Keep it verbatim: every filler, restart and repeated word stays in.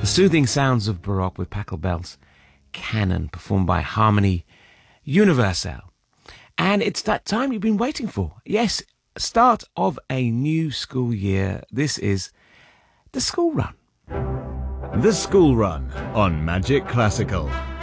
soothing sounds of Baroque with Pachelbel's Canon, performed by Harmony Universelle. And it's that time you've been waiting for. Yes, start of a new school year. This is the School Run. The School Run on Magic Classical.